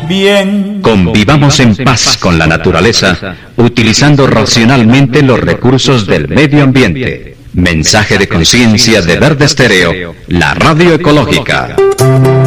bien. Convivamos en paz con la naturaleza, utilizando racionalmente los recursos del medio ambiente. Mensaje de conciencia de Verde Estéreo, la radio ecológica.